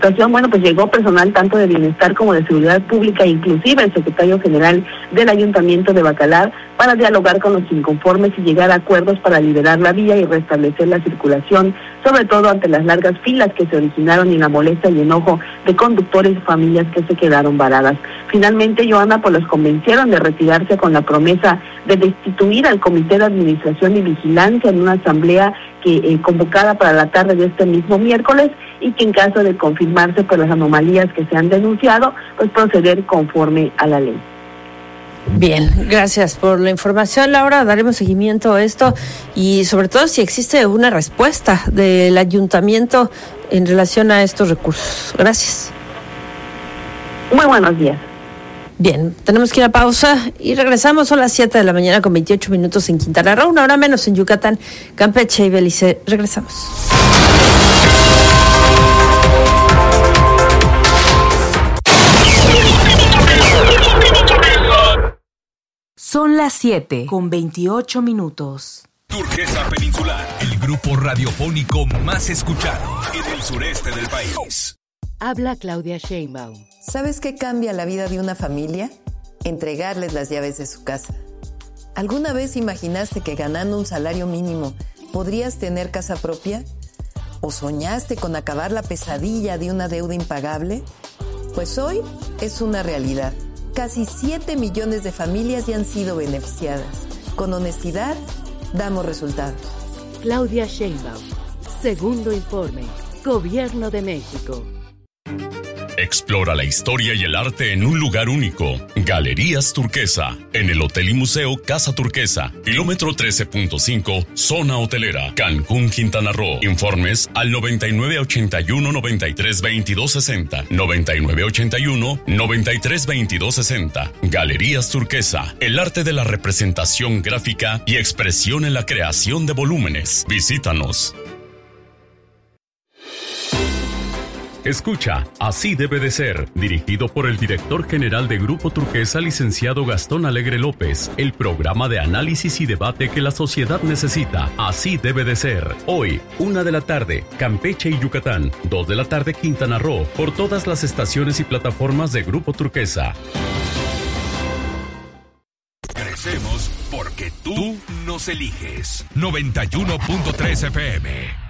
situación, bueno, pues llegó personal tanto de bienestar como de seguridad pública, inclusive el secretario general del Ayuntamiento de Bacalar, para dialogar con los inconformes y llegar a acuerdos para liberar la vía y restablecer la circulación, sobre todo ante las largas filas que se originaron y la molestia y enojo de conductores y familias que se quedaron varadas. Finalmente, Joana, pues los convencieron de retirarse con la promesa de destituir al Comité de Administración y Vigilancia en una asamblea que convocada para la tarde de este mismo miércoles, y que en caso de confirmarse por las anomalías que se han denunciado, pues proceder conforme a la ley. Bien, gracias por la información, Laura. Daremos seguimiento a esto y sobre todo si existe una respuesta del ayuntamiento en relación a estos recursos. Gracias. Muy buenos días. Bien, tenemos que ir a pausa y regresamos. Son las 7 de la mañana con 28 minutos en Quintana Roo, 1 hora menos en Yucatán, Campeche y Belice. Regresamos. Son las 7 con 28 minutos. Turquesa Peninsular, el grupo radiofónico más escuchado en el sureste del país. Habla Claudia Sheinbaum. ¿Sabes qué cambia la vida de una familia? Entregarles las llaves de su casa. ¿Alguna vez imaginaste que ganando un salario mínimo podrías tener casa propia? ¿O soñaste con acabar la pesadilla de una deuda impagable? Pues hoy es una realidad. Casi 7 millones de familias ya han sido beneficiadas. Con honestidad, damos resultados. Claudia Sheinbaum. Segundo informe. Gobierno de México. Explora la historia y el arte en un lugar único. Galerías Turquesa, en el Hotel y Museo Casa Turquesa, kilómetro 13.5, zona hotelera, Cancún, Quintana Roo. Informes al 9981-932260, 9981-932260. Galerías Turquesa, el arte de la representación gráfica y expresión en la creación de volúmenes. Visítanos. Escucha, Así debe de ser, dirigido por el director general de Grupo Turquesa, licenciado Gastón Alegre López, el programa de análisis y debate que la sociedad necesita. Así debe de ser. Hoy, 1 de la tarde, Campeche y Yucatán, 2 de la tarde, Quintana Roo, por todas las estaciones y plataformas de Grupo Turquesa. Crecemos porque tú nos eliges. 91.3 FM.